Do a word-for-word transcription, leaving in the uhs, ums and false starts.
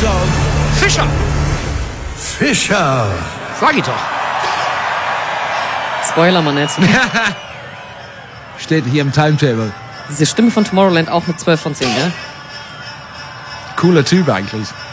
Song. Fischer! Fischer! Sag ich doch. Spoiler mal nicht. Steht hier im Timetable. Diese Stimme von Tomorrowland auch mit zwölf von zehn, ja? Cooler Typ eigentlich.